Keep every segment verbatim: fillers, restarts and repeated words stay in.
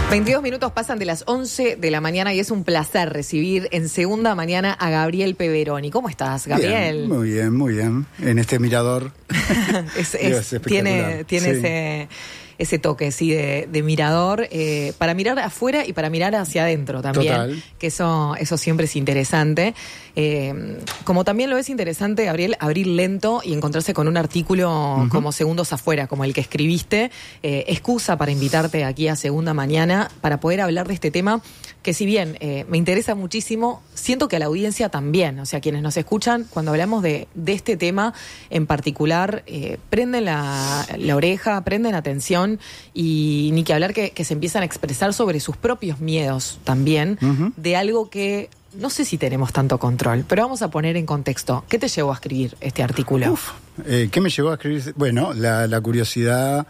veintidós minutos pasan de las once de la mañana y es un placer recibir en segunda mañana a Gabriel Peveroni. ¿Cómo estás, Gabriel? Bien, muy bien, muy bien. En este mirador. es, es, es tiene tiene sí. ese, ese toque, sí, de, de mirador, eh, para mirar afuera y para mirar hacia adentro también. Total. Que eso, eso siempre es interesante. Eh, como también lo es interesante, Gabriel, abrir lento y encontrarse con un artículo uh-huh. como Segundos Afuera, como el que escribiste. Eh, excusa para invitarte aquí a Segunda Mañana para poder hablar de este tema que, si bien eh, me interesa muchísimo, siento que a la audiencia también, o sea, quienes nos escuchan, cuando hablamos de, de este tema en particular, eh, prenden la, la oreja, prenden atención y ni que hablar que, que se empiezan a expresar sobre sus propios miedos también, uh-huh. de algo que no sé si tenemos tanto control, pero vamos a poner en contexto. ¿Qué te llevó a escribir este artículo? Uf, eh, ¿qué me llevó a escribir? Bueno, la, la curiosidad,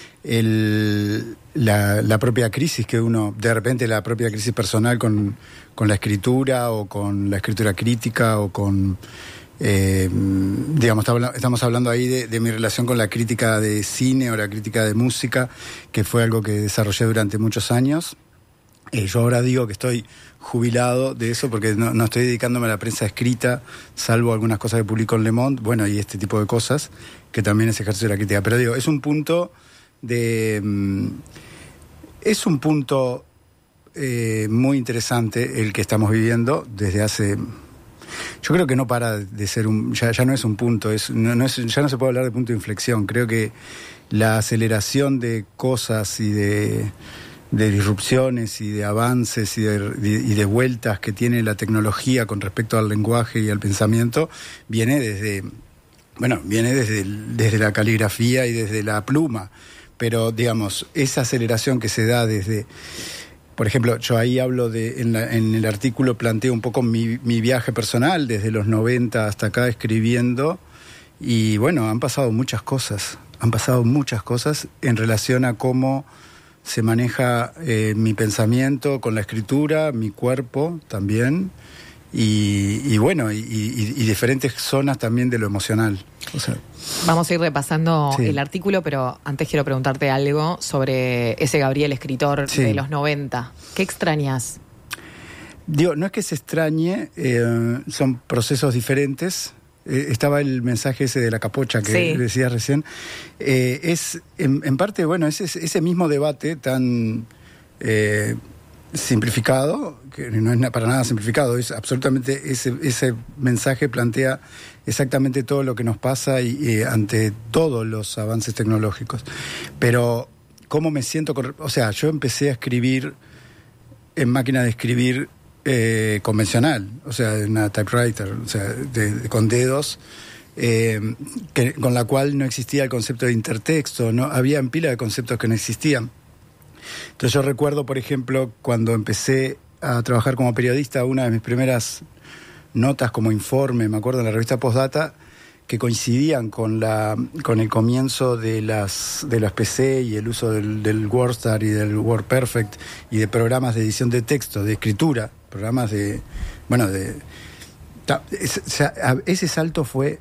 el, la, la propia crisis que uno, de repente la propia crisis personal con, con la escritura o con la escritura crítica o con, eh, digamos, estamos hablando ahí de, de mi relación con la crítica de cine o la crítica de música, que fue algo que desarrollé durante muchos años. Eh, yo ahora digo que estoy jubilado de eso porque no, no estoy dedicándome a la prensa escrita, salvo algunas cosas que publico en Le Monde, bueno, y este tipo de cosas, que también es ejercicio de la crítica. Pero digo, es un punto de... Es un punto eh, muy interesante el que estamos viviendo desde hace... Yo creo que no para de ser un... Ya, ya no es un punto, es, no, no es, ya no se puede hablar de punto de inflexión. Creo que la aceleración de cosas y de... de disrupciones y de avances y de, de, y de vueltas que tiene la tecnología con respecto al lenguaje y al pensamiento, viene desde, bueno, viene desde, desde la caligrafía y desde la pluma, pero digamos, esa aceleración que se da desde, por ejemplo, yo ahí hablo de, en, la, en el artículo planteo un poco mi, mi viaje personal, desde los noventa hasta acá escribiendo, y bueno, han pasado muchas cosas, han pasado muchas cosas en relación a cómo se maneja eh, mi pensamiento con la escritura, mi cuerpo también, y, y bueno, y, y, y diferentes zonas también de lo emocional. O sea, vamos a ir repasando sí. el artículo, pero antes quiero preguntarte algo sobre ese Gabriel escritor sí. de los noventa. ¿Qué extrañas? Digo, no es que se extrañe, eh, son procesos diferentes. Eh, estaba el mensaje ese de la capocha que sí. decías recién. Eh, es, en, en parte, bueno, es ese mismo debate tan eh, simplificado, que no es para nada simplificado, es absolutamente, ese, ese mensaje plantea exactamente todo lo que nos pasa y, y ante todos los avances tecnológicos. Pero, ¿cómo me siento? Con, o sea, yo empecé a escribir en máquina de escribir Eh, convencional, o sea, una typewriter, o sea, de, de, con dedos, eh, que, con la cual no existía el concepto de intertexto, no había en pila de conceptos que no existían. Entonces yo recuerdo, por ejemplo, cuando empecé a trabajar como periodista, una de mis primeras notas como informe, me acuerdo en la revista Postdata, que coincidían con la con el comienzo de las de las P C y el uso del, del WordStar y del WordPerfect y de programas de edición de texto, de escritura, programas de, bueno, de... Ta, es, o sea, ese salto fue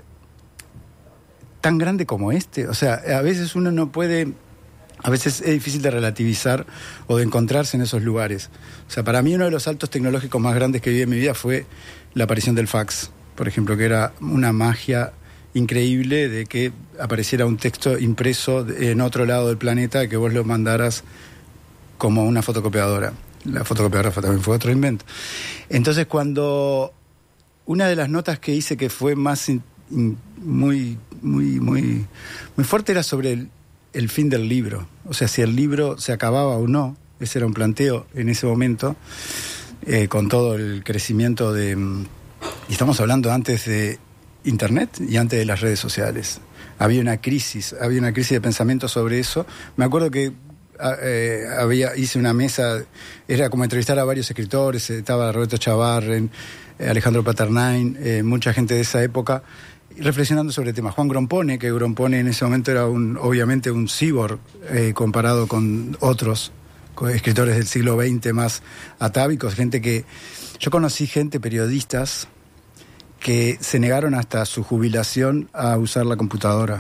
tan grande como este. O sea, a veces uno no puede... A veces es difícil de relativizar o de encontrarse en esos lugares. O sea, para mí uno de los saltos tecnológicos más grandes que viví en mi vida fue la aparición del fax, por ejemplo, que era una magia increíble de que apareciera un texto impreso en otro lado del planeta y que vos lo mandaras como una fotocopiadora. La fotocopiadora también fue otro invento. Entonces, cuando una de las notas que hice que fue más in, in, muy, muy, muy, muy fuerte era sobre el, el fin del libro. O sea, si el libro se acababa o no. Ese era un planteo en ese momento, eh, con todo el crecimiento de... Y estamos hablando antes de Internet y antes de las redes sociales. Había una crisis, había una crisis de pensamiento sobre eso. Me acuerdo que eh, había hice una mesa, era como entrevistar a varios escritores, estaba Roberto Chavarren, eh, Alejandro Paternain, eh, mucha gente de esa época, reflexionando sobre temas. Juan Grompone, que Grompone en ese momento era un, obviamente un cyborg eh, comparado con otros con escritores del siglo veinte más atávicos, gente que... Yo conocí gente, periodistas, que se negaron hasta su jubilación a usar la computadora.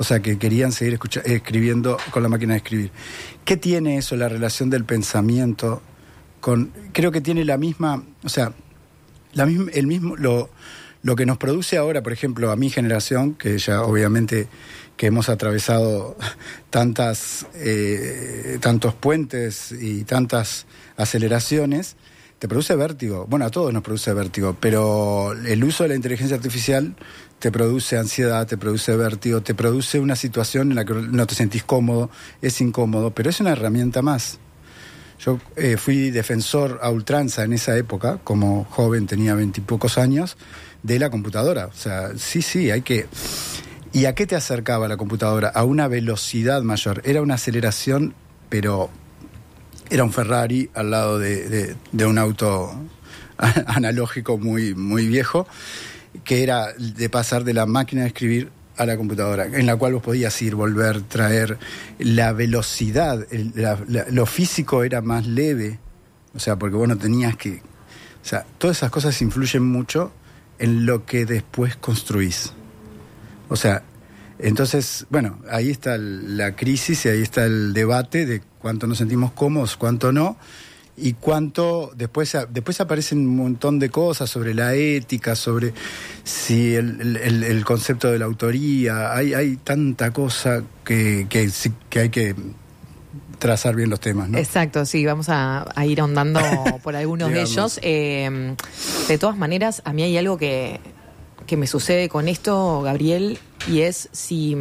O sea, que querían seguir escucha- escribiendo con la máquina de escribir. ¿Qué tiene eso, la relación del pensamiento con...? Creo que tiene la misma... O sea, la misma, el mismo... Lo, lo que nos produce ahora, por ejemplo, a mi generación, que ya obviamente que hemos atravesado tantas eh, tantos puentes y tantas aceleraciones, te produce vértigo. Bueno, a todos nos produce vértigo, pero el uso de la inteligencia artificial te produce ansiedad, te produce vértigo, te produce una situación en la que no te sentís cómodo, es incómodo, pero es una herramienta más. Yo eh, fui defensor a ultranza en esa época, como joven, tenía veintipocos años, de la computadora. O sea, sí, sí, hay que... ¿Y a qué te acercaba la computadora? A una velocidad mayor. Era una aceleración, pero era un Ferrari al lado de, de, de un auto analógico muy, muy viejo, que era de pasar de la máquina de escribir a la computadora, en la cual vos podías ir, volver, traer. La velocidad, el, la, la, lo físico era más leve, o sea, porque vos no tenías que... O sea, todas esas cosas influyen mucho en lo que después construís. O sea, entonces, bueno, ahí está la crisis y ahí está el debate de cuánto nos sentimos cómodos, cuánto no, y cuánto después después aparecen un montón de cosas sobre la ética, sobre si el, el, el concepto de la autoría. Hay, hay tanta cosa que, que, que hay que trazar bien los temas, ¿no? Exacto, sí, vamos a, a ir ahondando por algunos de ellos. Eh, de todas maneras, a mí hay algo que, que me sucede con esto, Gabriel, y es si,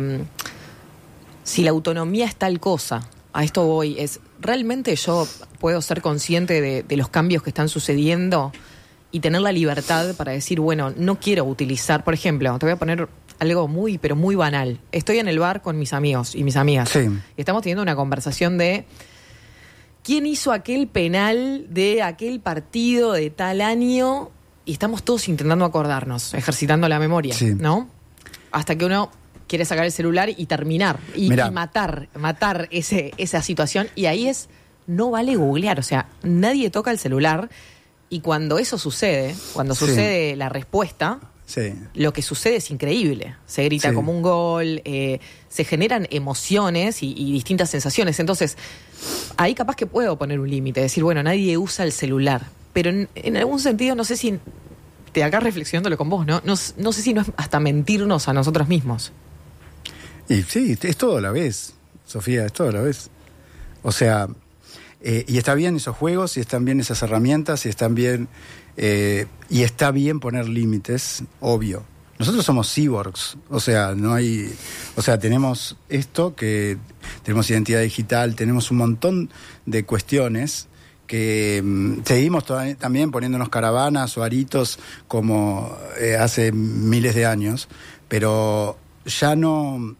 si la autonomía es tal cosa. A esto voy, es realmente yo puedo ser consciente de, de los cambios que están sucediendo y tener la libertad para decir, bueno, no quiero utilizar, por ejemplo, te voy a poner algo muy, pero muy banal. Estoy en el bar con mis amigos y mis amigas. Sí. Y estamos teniendo una conversación de quién hizo aquel penal de aquel partido de tal año, y estamos todos intentando acordarnos, ejercitando la memoria, sí, ¿no? Hasta que uno quiere sacar el celular y terminar, y, y matar, matar ese, esa situación, y ahí es, no vale googlear, o sea, nadie toca el celular, y cuando eso sucede, cuando sí. sucede la respuesta, sí. lo que sucede es increíble, se grita sí. como un gol, eh, se generan emociones y, y distintas sensaciones, entonces, ahí capaz que puedo poner un límite, decir, bueno, nadie usa el celular, pero en, en algún sentido, no sé si, te acá reflexionándolo con vos, ¿no? No, no sé si no es hasta mentirnos a nosotros mismos. Y sí, es todo a la vez, Sofía, es todo a la vez. O sea, eh, y está bien esos juegos, y están bien esas herramientas, y están bien, eh, y está bien poner límites, obvio. Nosotros somos cyborgs, o sea, no hay, o sea, tenemos esto, que tenemos identidad digital, tenemos un montón de cuestiones que mmm, seguimos todavía, también poniéndonos caravanas o aritos como eh, hace miles de años, pero ya no...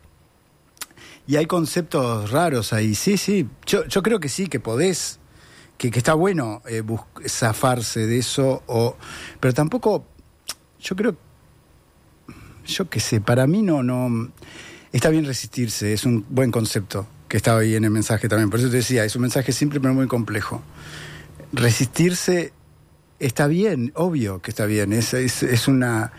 Y hay conceptos raros ahí. Sí, sí, yo, yo creo que sí, que podés, que, que está bueno eh, bus- zafarse de eso, o, pero tampoco, yo creo, yo qué sé, para mí no, no, está bien resistirse, es un buen concepto que estaba ahí en el mensaje también, por eso te decía, es un mensaje simple pero muy complejo. Resistirse está bien, obvio que está bien, es, es, es una...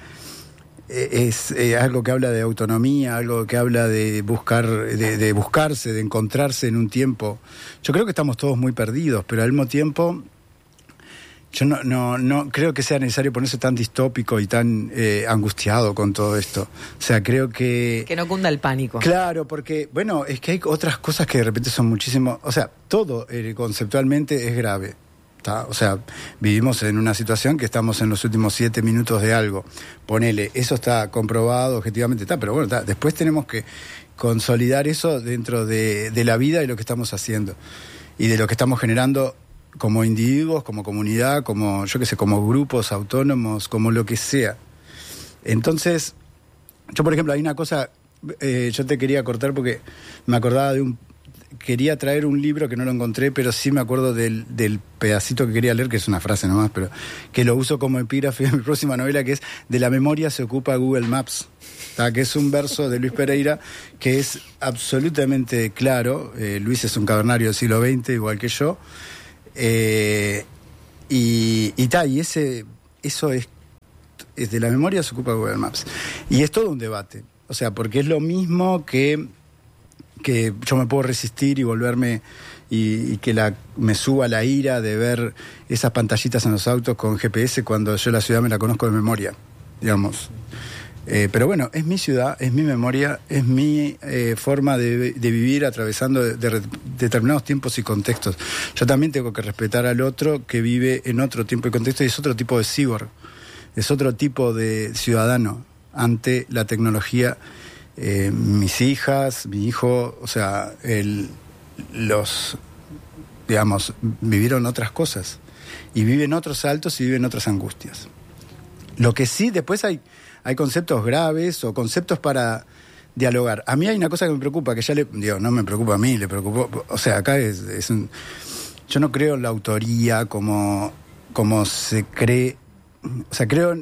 es eh, algo que habla de autonomía, algo que habla de buscar, de, de buscarse, de encontrarse en un tiempo. Yo creo que estamos todos muy perdidos, pero al mismo tiempo yo no, no, no creo que sea necesario ponerse tan distópico y tan eh, angustiado con todo esto. O sea, creo que... Que no cunda el pánico. Claro, porque, bueno, es que hay otras cosas que de repente son muchísimo... O sea, todo eh, conceptualmente es grave. ¿Tá? O sea, vivimos en una situación que estamos en los últimos siete minutos de algo. Ponele, eso está comprobado, objetivamente está, pero bueno, tá, después tenemos que consolidar eso dentro de, de la vida y lo que estamos haciendo. Y de lo que estamos generando como individuos, como comunidad, como, yo qué sé, como grupos autónomos, como lo que sea. Entonces, yo por ejemplo, hay una cosa, eh, yo te quería cortar porque me acordaba de un... Quería traer un libro que no lo encontré, pero sí me acuerdo del, del pedacito que quería leer, que es una frase nomás, pero que lo uso como epígrafe en mi próxima novela, que es: de la memoria se ocupa Google Maps, ¿tá? Que es un verso de Luis Pereira que es absolutamente claro. eh, Luis es un cavernario del siglo veinte, igual que yo, eh, y, y, ta, y ese, eso es, es de la memoria se ocupa Google Maps, y es todo un debate. O sea, porque es lo mismo que, que yo me puedo resistir y volverme... Y, y que la, me suba la ira de ver esas pantallitas en los autos con G P S cuando yo la ciudad me la conozco de memoria, digamos. Eh, pero bueno, es mi ciudad, es mi memoria, es mi eh, forma de, de vivir atravesando de, de determinados tiempos y contextos. Yo también tengo que respetar al otro que vive en otro tiempo y contexto, y es otro tipo de cyborg, es otro tipo de ciudadano ante la tecnología. Eh, mis hijas, mi hijo, o sea, el... los, digamos, vivieron otras cosas y viven otros altos y viven otras angustias. Lo que sí, después hay, hay conceptos graves o conceptos para dialogar. A mí hay una cosa que me preocupa, que ya le, digo, no me preocupa a mí, le preocupó, o sea, acá es, es un, yo no creo en la autoría como, como se cree, o sea, creo,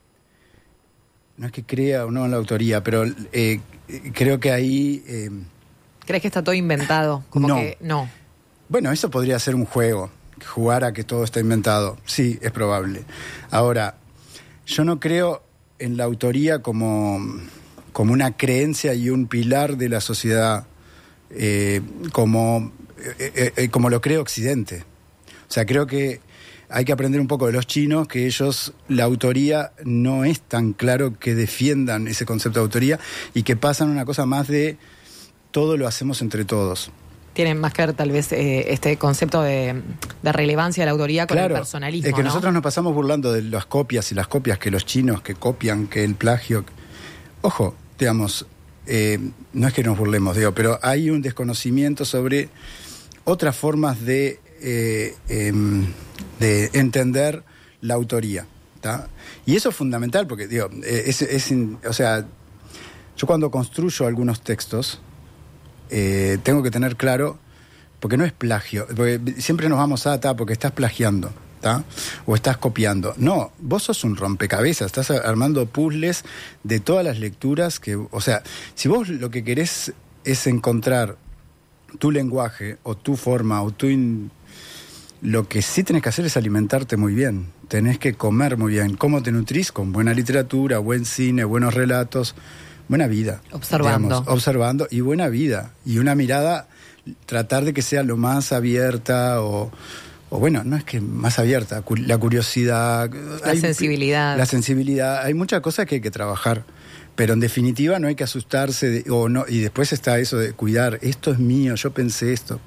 no es que crea o no en la autoría, pero eh, creo que ahí... Eh, ¿Crees que está todo inventado? Como no. que no. Bueno, eso podría ser un juego, jugar a que todo está inventado. Sí, es probable. Ahora, yo no creo en la autoría como, como una creencia y un pilar de la sociedad, eh, como, eh, eh, como lo cree Occidente. O sea, creo que hay que aprender un poco de los chinos, que ellos, la autoría no es tan claro que defiendan ese concepto de autoría y que pasan una cosa más de... todo lo hacemos entre todos. Tienen más que ver tal vez eh, este concepto de, de relevancia de la autoría con claro, el personalismo, es que ¿no? nosotros nos pasamos burlando de las copias y las copias, que los chinos que copian, que el plagio... Ojo, digamos, eh, no es que nos burlemos, digo, pero hay un desconocimiento sobre otras formas de, eh, eh, de entender la autoría, ¿tá? Y eso es fundamental, porque, digo, eh, es, es, o sea, yo cuando construyo algunos textos... Eh, tengo que tener claro, porque no es plagio, porque siempre nos vamos a, ta, porque estás plagiando, ta, o estás copiando. No, vos sos un rompecabezas, estás armando puzzles de todas las lecturas que, o sea, si vos lo que querés es encontrar tu lenguaje o tu forma o tu in... lo que sí tenés que hacer es alimentarte muy bien, tenés que comer muy bien. ¿Cómo te nutrís? Con buena literatura, buen cine, buenos relatos. Buena vida. Observando. Digamos, observando y buena vida. Y una mirada, tratar de que sea lo más abierta o, o bueno, no es que más abierta, la curiosidad. La hay, sensibilidad. La sensibilidad. Hay muchas cosas que hay que trabajar. Pero en definitiva no hay que asustarse de, o no, y después está eso de cuidar, esto es mío, yo pensé esto.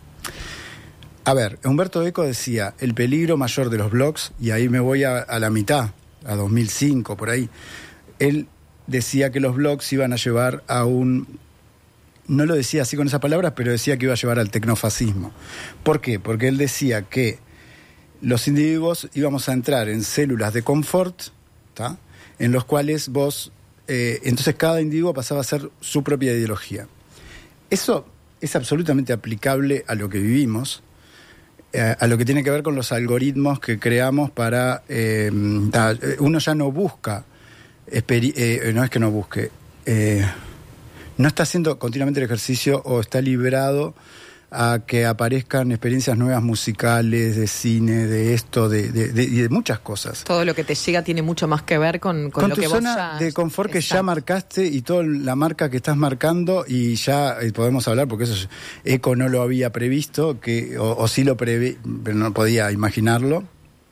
A ver, Humberto Eco decía, el peligro mayor de los blogs, y ahí me voy a, a la mitad, a dos mil cinco, por ahí. Él decía que los blogs iban a llevar a un... No lo decía así con esas palabras, pero decía que iba a llevar al tecnofascismo. ¿Por qué? Porque él decía que los individuos íbamos a entrar en células de confort, ¿tá? En los cuales vos... Eh, entonces cada individuo pasaba a ser su propia ideología. Eso es absolutamente aplicable a lo que vivimos, eh, a lo que tiene que ver con los algoritmos que creamos para... Eh, uno ya no busca... Experi- eh, no es que no busque, eh, no está haciendo continuamente el ejercicio o está librado a que aparezcan experiencias nuevas musicales, de cine, de esto, de, de, de, de muchas cosas. Todo lo que te llega tiene mucho más que ver con, con, con lo tu que zona vos ya... de confort que Exacto. ya marcaste y toda la marca que estás marcando, y ya eh, podemos hablar, porque eso Eco no lo había previsto, que o, o sí lo prevé, pero no podía imaginarlo,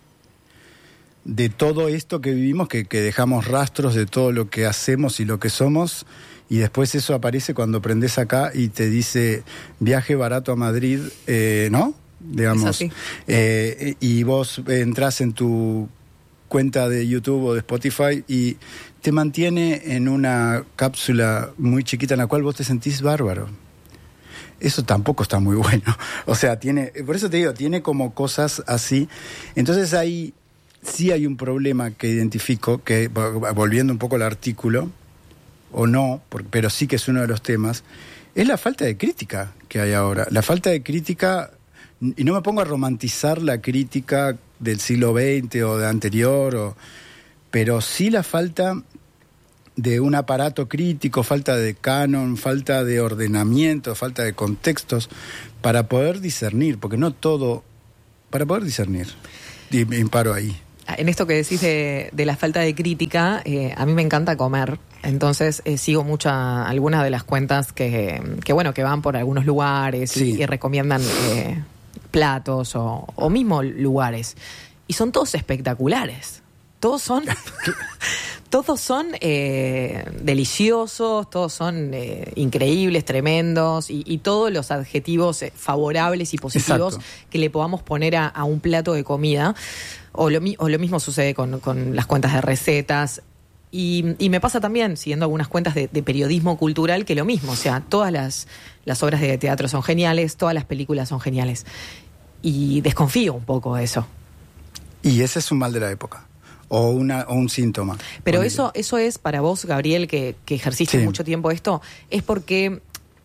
de todo esto que vivimos, que, que dejamos rastros de todo lo que hacemos y lo que somos, y después eso aparece cuando prendés acá y te dice viaje barato a Madrid, eh, ¿no? Digamos. Eh, y vos entras en tu cuenta de YouTube o de Spotify y te mantiene en una cápsula muy chiquita en la cual vos te sentís bárbaro. Eso tampoco está muy bueno. O sea, tiene, por eso te digo, tiene como cosas así. Entonces ahí sí hay un problema que identifico, que volviendo un poco al artículo, o no, pero sí que es uno de los temas, es la falta de crítica que hay ahora. La falta de crítica, y no me pongo a romantizar la crítica del siglo veinte o de anterior, o, pero sí la falta de un aparato crítico, falta de canon, falta de ordenamiento, falta de contextos, para poder discernir, porque no todo, para poder discernir. Y me paro ahí. en esto que decís de, de la falta de crítica, eh, a mí me encanta comer. Entonces eh, sigo mucha algunas de las cuentas que, que bueno, que van por algunos lugares sí. y, y recomiendan eh, platos o, o mismo lugares. Y son todos espectaculares. Todos son... Todos son eh, deliciosos, todos son eh, increíbles, tremendos, y, y todos los adjetivos eh, favorables y positivos Exacto. que le podamos poner a, a un plato de comida. O lo, o lo mismo sucede con, con las cuentas de recetas. Y, y me pasa también, siguiendo algunas cuentas de, de periodismo cultural, que lo mismo. O sea, todas las, las obras de teatro son geniales, todas las películas son geniales. Y desconfío un poco de eso. Y ese es un mal de la época. O, una, o un síntoma. Pero eso, eso es para vos, Gabriel, que, que ejerciste sí. mucho tiempo esto, es porque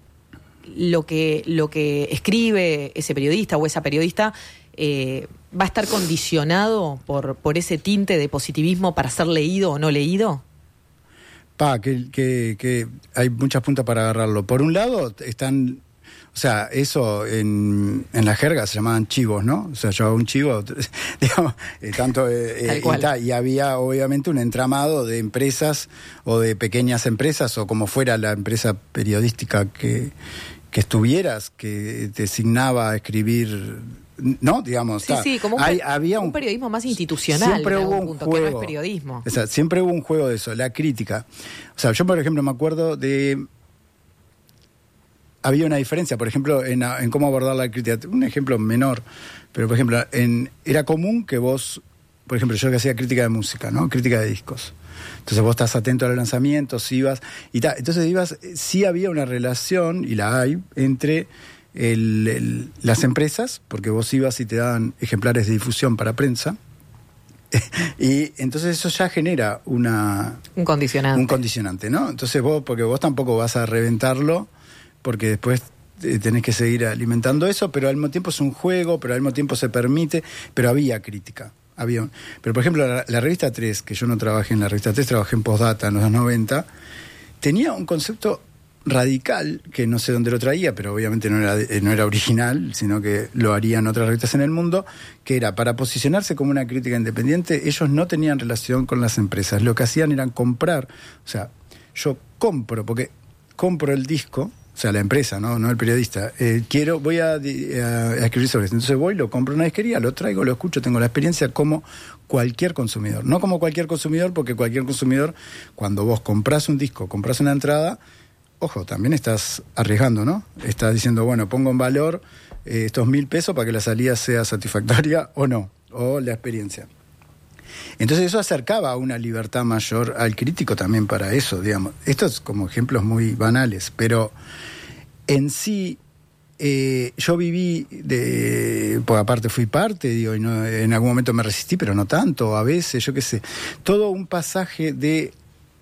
lo que, lo que escribe ese periodista o esa periodista eh, va a estar condicionado por, por ese tinte de positivismo para ser leído o no leído. Pa, que, que, que hay muchas puntas para agarrarlo. Por un lado, están... O sea, eso en, en la jerga se llamaban chivos, ¿no? O sea, yo hago un chivo, digamos, eh, tanto... Eh, y, ta, y había obviamente un entramado de empresas o de pequeñas empresas o como fuera la empresa periodística que, que estuvieras, que te asignaba a escribir... ¿No? Digamos, sí, ta, sí, como un, hay, había un, un periodismo más institucional. Siempre hubo un punto, juego. Que no es periodismo. O sea, siempre hubo un juego de eso, la crítica. O sea, yo, por ejemplo, me acuerdo de... Había una diferencia, por ejemplo, en, en cómo abordar la crítica. Un ejemplo menor, pero por ejemplo, en, era común que vos, por ejemplo, yo que hacía crítica de música, ¿no? Crítica de discos. Entonces vos estás atento a los lanzamientos, ibas, y ta, entonces ibas, sí había una relación, y la hay, entre el, el, las empresas, porque vos ibas y te daban ejemplares de difusión para prensa, y entonces eso ya genera una... Un condicionante. Un condicionante, ¿no? Entonces vos, porque vos tampoco vas a reventarlo, porque después tenés que seguir alimentando eso, pero al mismo tiempo es un juego, pero al mismo tiempo se permite, pero había crítica. Había, pero por ejemplo la, la revista tres, que yo no trabajé en la revista tres, trabajé en Postdata en los noventa, tenía un concepto radical, que no sé dónde lo traía, pero obviamente no era, no era original, sino que lo harían otras revistas en el mundo, que era, para posicionarse como una crítica independiente, ellos no tenían relación con las empresas, lo que hacían era comprar, o sea, yo compro, porque compro el disco, o sea, la empresa, no, no el periodista. Eh, quiero, voy a, a, a escribir sobre eso. Entonces voy, lo compro en una disquería, lo traigo, lo escucho, tengo la experiencia como cualquier consumidor. No como cualquier consumidor, porque cualquier consumidor, cuando vos comprás un disco, comprás una entrada, ojo, también estás arriesgando, ¿no? Estás diciendo, bueno, pongo en valor eh, estos mil pesos para que la salida sea satisfactoria o no, o la experiencia. Entonces eso acercaba a una libertad mayor al crítico también para eso, digamos. Estos como ejemplos muy banales, pero en sí eh, yo viví, de, pues aparte fui parte, digo, y no, en algún momento me resistí, pero no tanto, a veces, yo qué sé, todo un pasaje de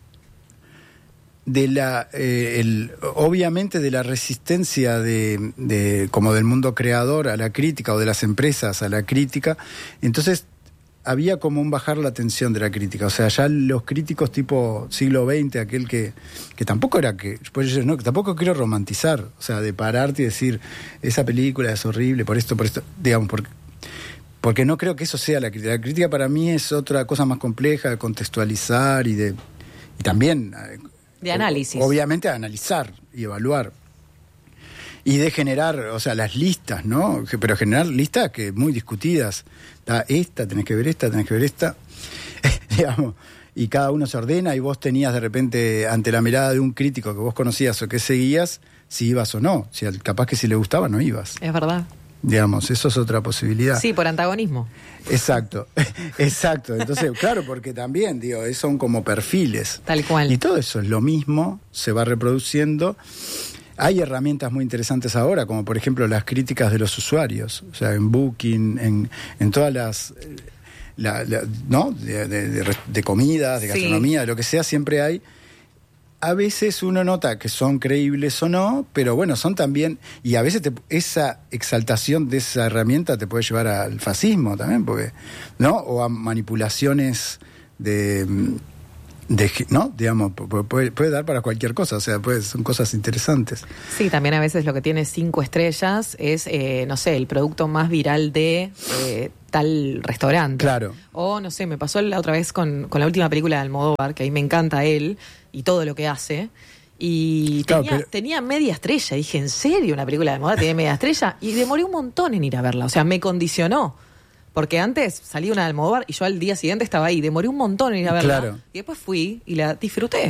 de la eh, el, obviamente de la resistencia de, de como del mundo creador a la crítica o de las empresas a la crítica. Entonces había como un bajar la tensión de la crítica, o sea, ya los críticos tipo siglo veinte, aquel que, que tampoco era que, pues yo no, que tampoco quiero romantizar, o sea, de pararte y decir, esa película es horrible, por esto, por esto, digamos, porque, porque no creo que eso sea la crítica. La crítica para mí es otra cosa más compleja, de contextualizar y de, y también... De análisis. Obviamente analizar y evaluar. Y de generar, o sea, las listas, ¿no? Pero generar listas que muy discutidas. Está esta, tenés que ver esta, tenés que ver esta. Digamos, y cada uno se ordena y vos tenías de repente, ante la mirada de un crítico que vos conocías o que seguías, si ibas o no. Si capaz que si le gustaba, no ibas. Es verdad. Digamos, eso es otra posibilidad. Sí, por antagonismo. Exacto, exacto. Entonces, claro, porque también, digo, son como perfiles. Tal cual. Y todo eso es lo mismo, se va reproduciendo. Hay herramientas muy interesantes ahora, como por ejemplo las críticas de los usuarios, o sea, en Booking, en, en todas las... La, la, ¿no? De, de, de, de comidas, de gastronomía, sí. De lo que sea, siempre hay... A veces uno nota que son creíbles o no, pero bueno, son también... Y a veces te, esa exaltación de esa herramienta te puede llevar al fascismo también, porque, ¿no? O a manipulaciones de... de, ¿no? Digamos, puede, puede dar para cualquier cosa, o sea, puede, son cosas interesantes. Sí, también a veces lo que tiene cinco estrellas es, eh, no sé, el producto más viral de eh, tal restaurante. Claro. O, no sé, me pasó la otra vez con, con la última película de Almodóvar, que ahí me encanta él y todo lo que hace. Y claro, tenía, pero... tenía media estrella. Dije, ¿en serio una película de Almodóvar tiene media estrella? Y demoré un montón en ir a verla. O sea, me condicionó. Porque antes salía una de Almodóvar y yo al día siguiente estaba ahí. Demoré un montón en ir a verla. Claro. Y después fui y la disfruté.